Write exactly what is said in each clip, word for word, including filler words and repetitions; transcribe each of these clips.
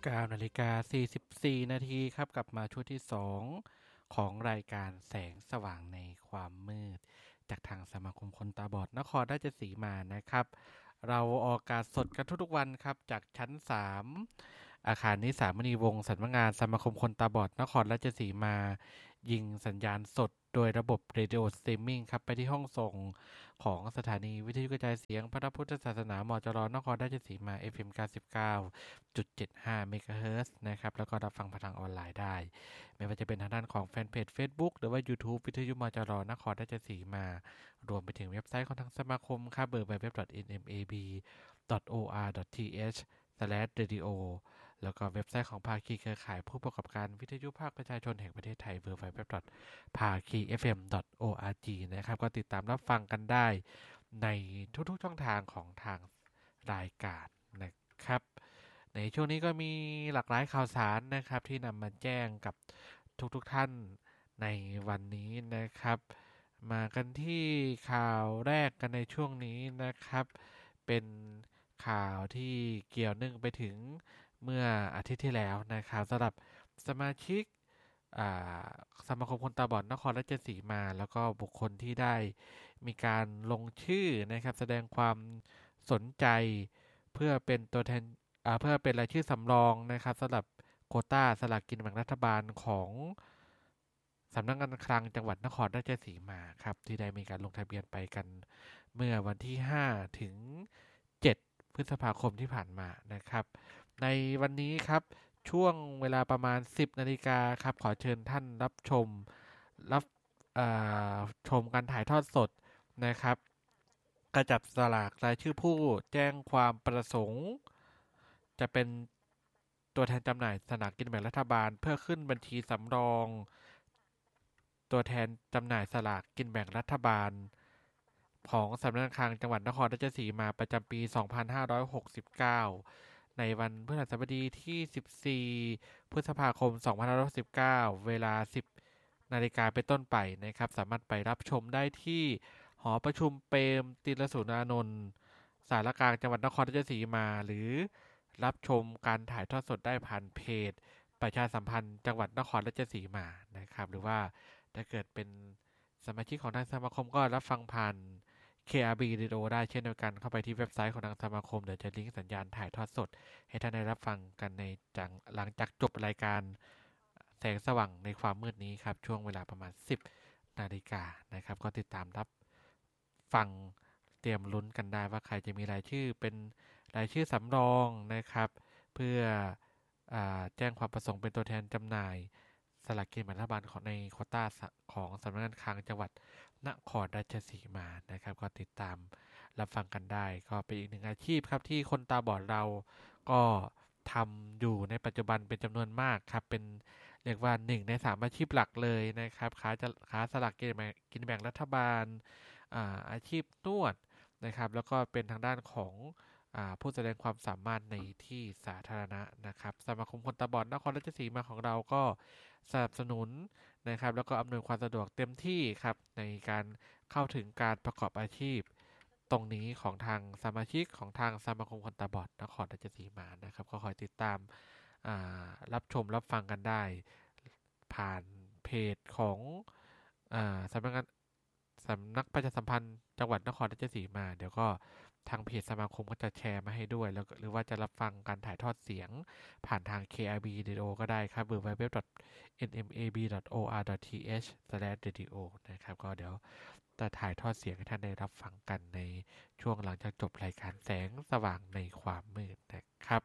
เก้านาฬิกาสี่สิบสี่นาทีครับกลับมาช่วงที่สองของรายการแสงสว่างในความมืดจากทางสมาคมคนตาบอดนครราชสีมานะครับเราออกอากาศสดกันทุกๆวันครับจากชั้นสามอาคารนิสามณีวงศ์สำนักงานสมาคมคนตาบอดนครราชสีมายิงสัญญาณสดโดยระบบเรดิโอสตรีมมิ่งครับไปที่ห้องส่งของสถานีวิทยุกระจายเสียงพระพุทธศาสนามจรนครราชสีมา เอฟ เอ็ม เก้าสิบเก้าจุดเจ็ดห้า เมกะเฮิรตซ์นะครับแล้วก็รับฟังผ่านทางออนไลน์ได้ไม่ว่าจะเป็นทางด้านของแฟนเพจ Facebook หรือว่า YouTube วิทยุมจรนครราชสีมารวมไปถึงเว็บไซต์ของทางสมาคมครับ ดับเบิลยู ดับเบิลยู ดับเบิลยู ดอท เอ็น เอ็ม เอ บี ดอท โอ อาร์ ดอท ที เอช สแลช เรดิโอ แล้วก็เว็บไซต์ของภาคีเครือข่ายผู้ประกอบการวิทยุภาคประชาชนแห่งประเทศไทย ดับเบิลยู ดับเบิลยู ดับเบิลยู ดอท ภาคี เอฟ เอ็ม ดอท โอ อาร์ จี นะครับก็ติดตามรับฟังกันได้ในทุกๆช่องทางของทางรายการนะครับในช่วงนี้ก็มีหลากหลายข่าวสารนะครับที่นำมาแจ้งกับทุกๆท่านในวันนี้นะครับมากันที่ข่าวแรกกันในช่วงนี้นะครับเป็นข่าวที่เกี่ยวเนื่องไปถึงเมื่ออาทิตย์ที่แล้วนะครับสำหรับสมาชิกสมาคมคนตาบอดนครราชสีมาแล้วก็บุคคลที่ได้มีการลงชื่อนะครับแสดงความสนใจเพื่อเป็นตัวแทนเพื่อเป็นรายชื่อสำรองนะครับสำหรับโควต้าสลากกินแบ่งรัฐบาลของสำนักงานคลังจังหวัดนครราชสีมาครับที่ได้มีการลงทะเบียนไปกันเมื่อวันที่ห้าถึงเจ็ดพฤษภาคมที่ผ่านมานะครับในวันนี้ครับช่วงเวลาประมาณสิบนาฬิกาครับขอเชิญท่านรับชมรับชมการถ่ายทอดสดนะครับกระจับสลากรายชื่อผู้แจ้งความประสงค์จะเป็นตัวแทนจำหน่ายสลากกินแบ่งรัฐบาลเพื่อขึ้นบัญชีสำรองตัวแทนจำหน่ายสลากกินแบ่งรัฐบาลของสำนักงานคลังจังหวัดนครราชสีมาประจำปี สองพันห้าร้อยหกสิบเก้า ในวันพฤหัสบดีที่ สิบสี่ พฤษภาคม สองพันห้าร้อยหกสิบเก้า เวลา สิบ นาฬิกาเป็นต้นไปนะครับสามารถไปรับชมได้ที่หอประชุมเปรมติลสุรานนท์สารกลางจังหวัดนครราชสีมาหรือรับชมการถ่ายทอดสดได้ผ่านเพจประชาสัมพันธ์จังหวัดนครราชสีมานะครับหรือว่าถ้าเกิดเป็นสมาชิกของทางสมาคมก็รับฟังผ่าน เค อาร์ บี Radio ได้เช่นเดียวกันเข้าไปที่เว็บไซต์ของทางสมาคมเดี๋ยวจะลิงก์สัญญาณถ่ายทอดสดให้ท่านได้รับฟังกันในจังหลังจากจบรายการแสงสว่างในความมืดนี้ครับช่วงเวลาประมาณ สิบ นาฬิกานะครับก็ติดตามรับฟังเตรียมลุ้นกันได้ว่าใครจะมีรายชื่อเป็นรายชื่อสำรองนะครับเพื่อแจ้งความประสงค์เป็นตัวแทนจำหน่ายสลากกินแบ่งรัฐบาลของในโควต้าของสำนักงานคลังจังหวัดนครราชสีมานะครับก็ติดตามรับฟังกันได้ก็เป็นอีกหนึ่งอาชีพครับที่คนตาบอดเราก็ทำอยู่ในปัจจุบันเป็นจำนวนมากครับเป็นเรียกว่าหนึ่งในสามอาชีพหลักเลยนะครับค้าจะค้าสลากกินแบ่งรัฐบาล อาอาชีพนวดนะครับแล้วก็เป็นทางด้านของผู้แสดงความสามารถในที่สาธารณะนะครับสมาคมคนตาบอดนครราชสีมาของเราก็สนับสนุนนะครับแล้วก็อำนวยความสะดวกเต็มที่ครับในการเข้าถึงการประกอบอาชีพตรงนี้ของทางสมาชิกของทางสมาคมคนตาบอดนครราชสีมานะครับก็คอยติดตามรับชมรับฟังกันได้ผ่านเพจของสำนักงานสำนักประชาสัมพันธ์จังหวัดนครราชสีมาเดี๋ยวก็ทางเพจสมาคมก็จะแชร์มาให้ด้วยแล้วหรือว่าจะรับฟังการถ่ายทอดเสียงผ่านทาง เค อาร์ บี Radio ก็ได้ครับ ดับเบิลยู ดับเบิลยู ดับเบิลยู ดอท เอ็น เอ็ม เอ บี ดอท โอ อาร์ ดอท ที เอช สแลช เรดิโอ นะครับก็เดี๋ยวจะถ่ายทอดเสียงให้ท่านได้รับฟังกันในช่วงหลังจากจบรายการแสงสว่างในความมืดนะครับ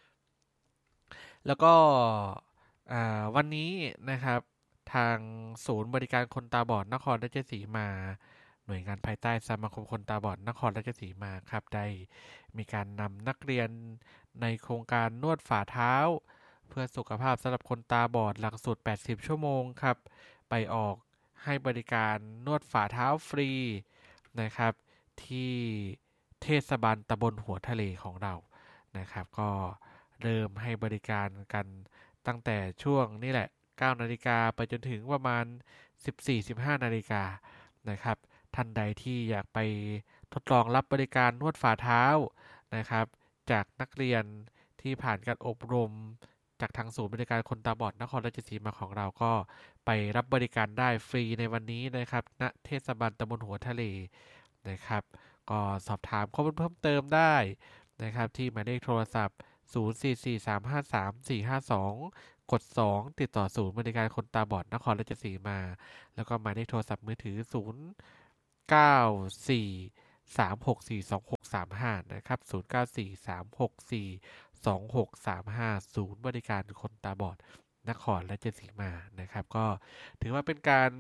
แล้วก็วันนี้นะครับทางศูนย์บริการคนตาบอดนครราชสีมาหน่วยงานภายใต้สมาคมคนตาบอดนครราชสีมาครับได้มีการนำนักเรียนในโครงการนวดฝ่าเท้าเพื่อสุขภาพสำหรับคนตาบอดหลักสูตรแปดสิบชั่วโมงครับไปออกให้บริการนวดฝ่าเท้าฟรีนะครับที่เทศบาลตำบลหัวทะเลของเรานะครับก็เริ่มให้บริการกันตั้งแต่ช่วงนี่แหละเก้านาฬิกาไปจนถึงประมาณ สิบสี่ สิบห้า นาฬิกานะครับท่านใดที่อยากไปทดลองรับบริการนวดฝ่าเท้านะครับจากนักเรียนที่ผ่านการอบรมจากทางศูนย์บริการคนตาบอดนครราชสีมาของเราก็ไปรับบริการได้ฟรีในวันนี้นะครับณเทศบาลตำบลหัวทะเลนะครับก็สอบถามข้อมูลเพิ่มเติมได้นะครับที่หมายเลขโทรศัพท์ศูนย์ สี่ สี่ สาม ห้า สาม สี่ ห้า สอง กดสองติดต่อศูนย์บริการคนตาบอดนครราชสีมาแล้วก็หมายเลขโทรศัพท์มือถือศูนย์ เก้า สี่ สาม หก สี่ สอง หก สาม ห้านะครับศูนย์ เก้า สี่ สาม หก สี่ สอง หก สาม ห้าศูนย์บริการคนตาบอดนครราชสีมานะครับก็ถือว่าเป็นการ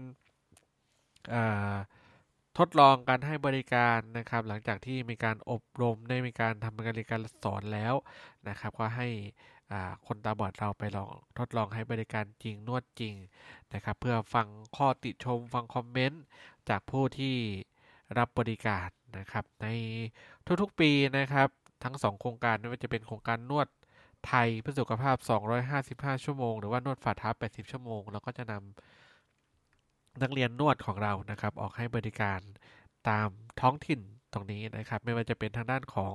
ทดลองการให้บริการนะครับหลังจากที่มีการอบรมได้มีการทำการเรียนการสอนแล้วนะครับก็ให้คนตาบอดเราไปลองทดลองให้บริการจริงนวดจริงนะครับเพื่อฟังข้อติชมฟังคอมเมนต์จากผู้ที่รับบริการนะครับในทุกๆปีนะครับทั้งสองโครงการไม่ว่าจะเป็นโครงการนวดไทยเพื่อสุขภาพสองร้อยห้าสิบห้าชั่วโมงหรือว่านวดฝ่าเท้าแปดสิบชั่วโมงเราก็จะนำนักเรียนนวดของเรานะครับออกให้บริการตามท้องถิ่นตรงนี้นะครับไม่ว่าจะเป็นทางด้านของ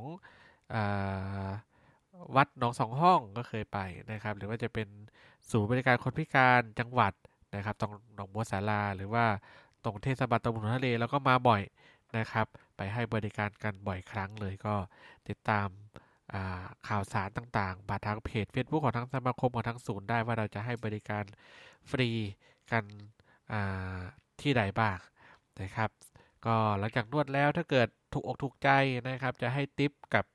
วัดหนองสองห้องก็เคยไปนะครับหรือว่าจะเป็นศูนย์บริการคนพิการจังหวัดนะครับตรงหนองบัวสาราหรือว่าตรงเทศบาลตำบลหัวทะเลแล้วก็มาบ่อยนะครับไปให้บริการกันบ่อยครั้งเลยก็ติดตามข่าวสารต่างๆผ่านทางเพจ Facebook ของทั้งสมาคมของทั้งศูนย์ได้ว่าเราจะให้บริการฟรีกันที่ใดบ้างนะครับก็หลังจากนวดแล้วถ้าเกิดถูกอกถูกใจนะครับจะให้ทิปกับ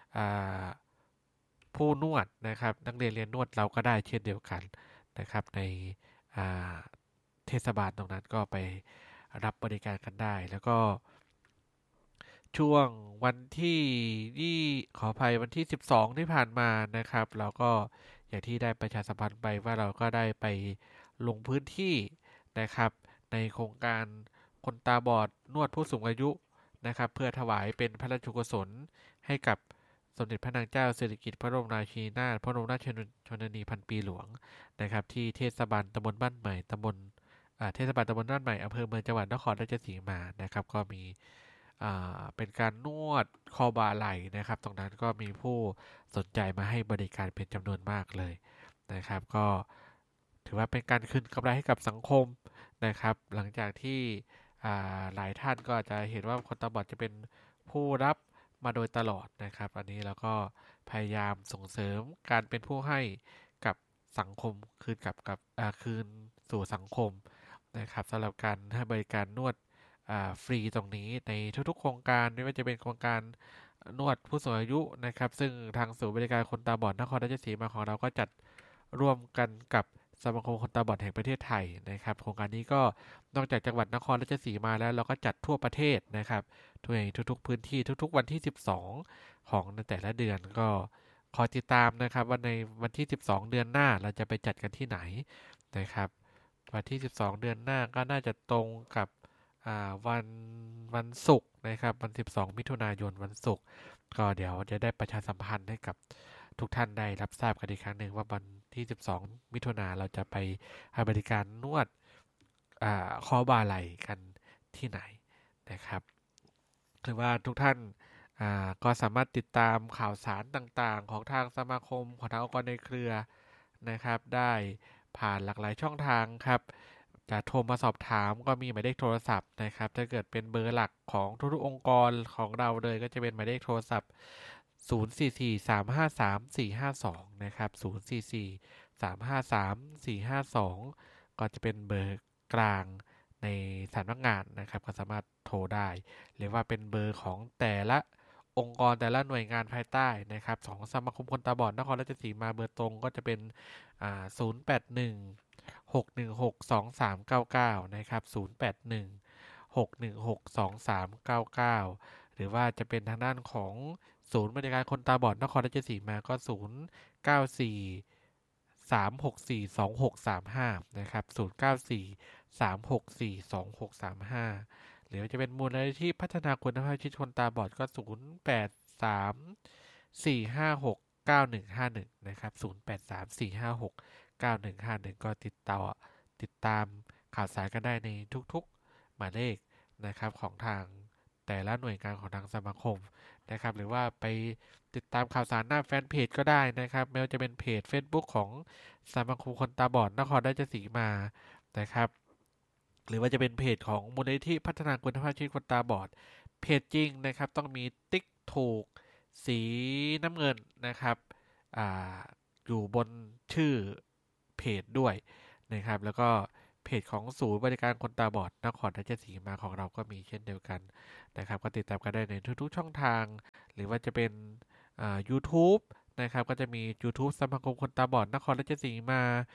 ผู้นวดนะครับนักเรียนเรียนนวดเราก็ได้เช่นเดียวกันนะครับในเทศบาลตรงนั้นก็ไปรับบริการกันได้แล้วก็ช่วงวันที่ที่ขออภัยวันที่สิบสองที่ผ่านมานะครับเราก็อย่างที่ได้ประชาสัมพันธ์ไปว่าเราก็ได้ไปลงพื้นที่นะครับในโครงการคนตาบอดนวดผู้สูงอายุนะครับเพื่อถวายเป็นพระราชกุศลให้กับสมเด็จพระนางเจ้าสิริกิติ์พระบรมราชินีนาถพระบรมราชชนนีพันปีหลวงนะครับที่เทศบาลตำบลบ้านใหม่ตำบลเทศบาลตำบลบ้านใหม่อำเภอเมืองจังหวัดนครราชสีมานะครับก็มีเป็นการนวดคอบ่าไหล่นะครับตรงนั้นก็มีผู้สนใจมาให้บริการเป็นจำนวนมากเลยนะครับก็ถือว่าเป็นการคืนกำไรให้กับสังคมนะครับหลังจากที่หลายท่านก็จะเห็นว่าคนตาบอดจะเป็นผู้รับมาโดยตลอดนะครับอันนี้เราก็พยายามส่งเสริมการเป็นผู้ให้กับสังคมคืนกับกับคืนสู่สังคมนะครับสำหรับการให้บริการนวดฟรีตรงนี้ในทุกๆโครงการไม่ว่าจะเป็นโครงการนวดผู้สูงอายุนะครับซึ่งทางศูนย์บริการคนตาบอดนครราชสีมาของเราก็จัดร่วมกันกับสมาคมคนตาบอดแห่งประเทศไทยนะครับโครงการนี้ก็นอกจากจังหวัดนครราชสีมาแล้วเราก็จัดทั่วประเทศนะครับทุกๆพื้นที่ทุกๆวันที่สิบสองของในแต่ละเดือนก็คอยติดตามนะครับว่าในวันที่สิบสองเดือนหน้าเราจะไปจัดกันที่ไหนนะครับวันที่สิบสองเดือนหน้าก็น่าจะตรงกับวันวันศุกร์นะครับวันสิบสองมิถุนายนวันศุกร์ก็เดี๋ยวจะได้ประชาสัมพันธ์ให้กับทุกท่านได้รับทราบกันอีกครั้งหนึ่งว่าวันที่สิบสองมิถุนายนเราจะไปให้บริการนวดคอบ่าไหล่กันที่ไหนนะครับหรือว่าทุกท่านก็สามารถติดตามข่าวสารต่างๆของทางสมาคมของทางองค์กรในเครือนะครับได้ผ่านหลากหลายช่องทางครับจะโทรมาสอบถามก็มีหมายเลขโทรศัพท์นะครับถ้าเกิดเป็นเบอร์หลักของทุกๆองค์กรของเราเลยก็จะเป็นหมายเลขโทรศัพท์ศูนย์ สี่ สี่ สาม ห้า สาม สี่ ห้า สองนะครับศูนย์ สี่ สี่ สาม ห้า สาม สี่ ห้า สองก็จะเป็นเบอร์กลางในสำนักงานนะครับก็สามารถโทรได้หรือว่าเป็นเบอร์ของแต่ละองค์กรแต่ละหน่วยงานภายใต้นะครับของสมาคมคนตาบอดนครราชสีมาเบอร์ตรงก็จะเป็นศูนย์ แปด หนึ่ง หก หนึ่ง หก สอง สาม เก้า เก้านะครับศูนย์ แปด หนึ่ง หก หนึ่ง หก สอง สาม เก้า เก้าหรือว่าจะเป็นทางด้านของศูนย์บริการคนตาบอดนครราชสีมาก็ศูนย์ เก้า สี่ สาม หก สี่ สอง หก สาม ห้านะครับศูนย์ เก้า สี่ สาม หก สี่ สอง หก สาม ห้าหรือจะเป็นมูลนิธิพัฒนาคุณภาพชีวิตคนตาบอดก็ศูนย์ แปด สาม สี่ ห้า หก เก้า หนึ่ง ห้า หนึ่งนะครับศูนย์ แปด สาม สี่ ห้า หก เก้า หนึ่ง ห้า หนึ่งก็ติดต่อติดตามข่าวสารกันได้ในทุกๆหมายเลขนะครับของทางแต่ละหน่วยงานของทางสมาคมนะครับหรือว่าไปติดตามข่าวสารหน้าแฟนเพจก็ได้นะครับไม่ว่าจะเป็นเพจ Facebook ของสมาคมคนตาบอดนครราชสีมานะครับหรือว่าจะเป็นเพจของมูลนิธิพัฒนาคุณภาพชีวิตคนตาบอดเพจจริงนะครับต้องมีติ๊กถูกสีน้ำเงินนะครับอ่าอยู่บนชื่อเพจด้วยนะครับแล้วก็เพจของศูนย์บริการคนตาบอดนครราชสีมาของเราก็มีเช่นเดียวกันนะครับก็ติดตามกันได้ในทุกๆช่องทางหรือว่าจะเป็นอ่า YouTube นะครับก็จะมี YouTube สมาคมคนตาบอดนครราชสีมา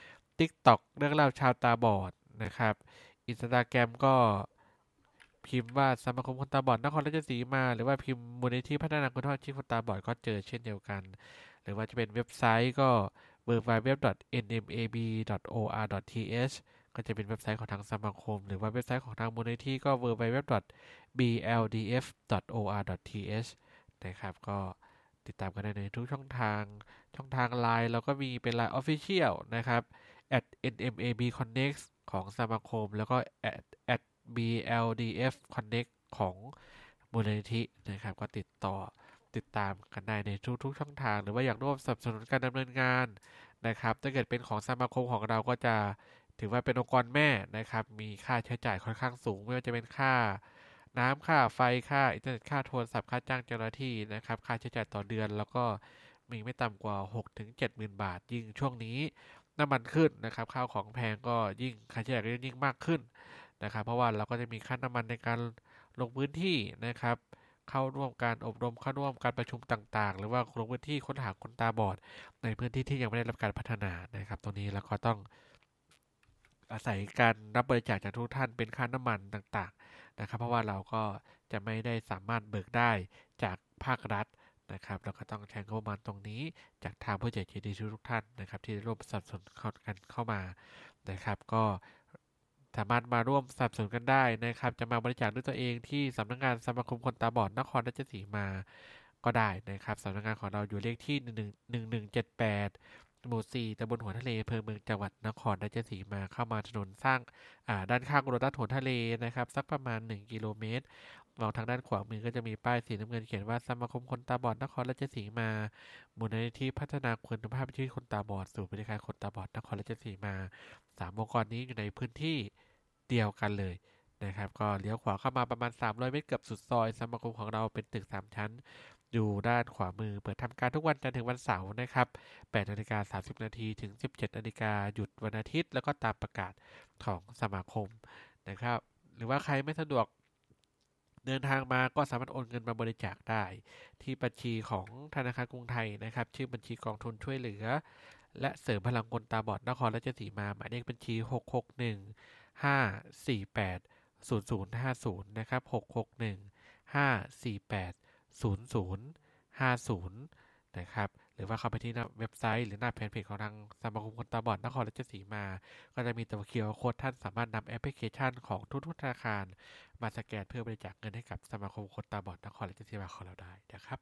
TikTok เรื่องเล่าชาวตาบอดนะครับ Instagram ก็พิมพ์ว่าสมาคมคนตาบอดนครราชสีมาหรือว่าพิมพ์มูลนิธิพัฒนาคุณภาพชีวิตคนตาบอดก็เจอเช่นเดียวกันหรือว่าจะเป็นเว็บไซต์ก็ ดับเบิลยู ดับเบิลยู ดับเบิลยู ดอท เอ็น เอ็ม เอ บี ดอท โอ อาร์ ดอท ที เอช ก็จะเป็นเว็บไซต์ของทางสมาคมหรือว่าเว็บไซต์ของทางมูลนิธิก็ ดับเบิลยู ดับเบิลยู ดับเบิลยู ดอท บี แอล ดี เอฟ ดอท โอ อาร์ ดอท ที เอช นะครับก็ติดตามกันได้ในทุกช่องทางช่องทาง ไลน์ เราก็มีเป็น ไลน์ Official นะครับ แอท เอ็น เอ็ม เอ บี คอนเน็กต์ ของสมาคมแล้วก็ แอท แอท บี แอล ดี เอฟ คอนเน็กต์ ของมูลนิธินะครับก็ติดต่อติดตามกันได้ในทุกๆช่องทางหรือว่าอยากร่วมสนับสนุนการดำเนินงานนะครับถ้าเกิดเป็นของสมาคมของเราก็จะถือว่าเป็นองค์กรแม่นะครับมีค่าใช้จ่ายค่อนข้างสูงไม่ว่าจะเป็นค่าน้ำค่าไฟค่าอินเทอร์เน็ตค่าโทรศัพท์ค่าจ้างเจ้าหน้าที่นะครับค่าใช้จ่ายต่อเดือนแล้วก็มีไม่ต่ำกว่า หกถึงเจ็ดหมื่น บาทยิ่งช่วงนี้น้ำมันขึ้นนะครับข้าวของแพงก็ยิ่งค่าใช้จ่ายก็ยิ่งมากขึ้นนะครับเพราะว่าเราก็จะมีค่าน้ำมันในการลงพื้นที่นะครับเข้าร่วมการอบรมเข้าร่วมการประชุมต่างๆหรือว่าลงพื้นที่ค้นหาคนตาบอดในพื้นที่ที่ยังไม่ได้รับการพัฒนานะครับตรงนี้เราก็ต้องอาศัยการรับบริจาคจากทุกท่านเป็นค่าน้ำมันต่างๆนะครับเพราะว่าเราก็จะไม่ได้สามารถเบิกได้จากภาครัฐนะครับเราก็ต้องใช้งบประมาณตรงนี้จากทางผู้ใหญ่ใจดีทุกท่านนะครับที่ร่วมสนับสนุนกันเข้ามานะครับก็สามารถมาร่วมสนับสนุนกันได้นะครับจะมาบริจาคด้วยตัวเองที่สำนักงานสมาคมคนตาบอดนครราชสีมาก็ได้นะครับสำนักงานของเราอยู่เลขที่หนึ่งหนึ่งหนึ่งหนึ่งเจ็ดแปดหมู่สี่ตำบลหัวทะเลอำเภอเมืองจังหวัดนครราชสีมาเข้ามาถนนสร้างด้านข้างโรตัสหัวทะเลนะครับสักประมาณหนึ่งกิโลเมตรมองทางด้านขวามือก็จะมีป้ายสีน้ำเงินเขียนว่าสมาคมคนตาบอดนครราชสีมามูลนิธิพัฒนาคุณภาพชีวิตคนตาบอดสู่บริการคนตาบอดนครราชสีมาสามองค์กรนี้อยู่ในพื้นที่เดียวกันเลยนะครับก็เลี้ยวขวาเข้ามาประมาณสามร้อยเมตรเกือบสุดซอยสมาคมของเราเป็นตึกสามชั้นอยู่ด้านขวามือเปิดทำการทุกวันจันทร์ถึงวันเสาร์นะครับแปดนาฬิกาสามสิบนาทีถึงสิบเจ็ดนาฬิกาหยุดวันอาทิตย์แล้วก็ตามประกาศของสมาคมนะครับหรือว่าใครไม่สะดวกเดินทางมาก็สามารถโอนเงินมาบริจาคได้ที่บัญชีของธนาคารกรุงไทยนะครับชื่อบัญชีกองทุนช่วยเหลือและเสริมพลังคนตาบอดนครราชสีมาหมายเลขบัญชีหก หก หนึ่ง ห้า สี่ แปด ศูนย์ ศูนย์ ห้า ศูนย์นะครับหก หก หนึ่ง ห้า สี่ แปด ศูนย์ ศูนย์ ห้า ศูนย์นะครับหรือว่าเข้าไปที่หน้าเว็บไซต์หรือหน้าแฟนเพจของทางสมาคมคนตาบอดนครราชสีมาก็จะมีตัว คิว อาร์ Code ท่านสามารถนำแอปพลิเคชันของทุกๆธนาคารมาสแกนเพื่อบริจาคเงินให้กับสมาคมคนตาบอดนครราชสีมาของเราได้นะครับ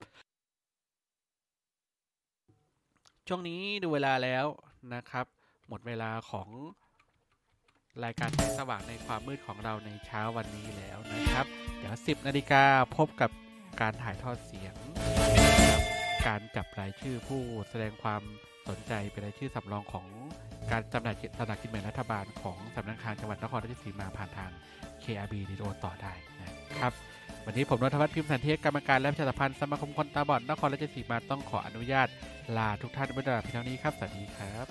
ช่วงนี้ดูเวลาแล้วนะครับหมดเวลาของรายการแสงสว่างในความมืดของเราในเช้าวันนี้แล้วนะครับเดี๋ยวสิบนาฬิกาพบกับการถ่ายทอดเสียงการจับรายชื่อผู้แสดงความสนใจเป็นรายชื่อสำรองของการจำหน่ายสลากกินแบ่งรัฐบาลของสำนักงานจังหวัดนครราชสีมาผ่านทาง เค อาร์ บี รีโอต่อได้นะครับวันนี้ผมณัฐวัฒน์พิมพ์สันเทียกรรมการและประชาสัมพันธ์สมาคมคนตาบอดนครราชสีมาต้องขออนุญาตลาทุกท่านไปด้วยเพียงเท่านี้ครับสวัสดีครับ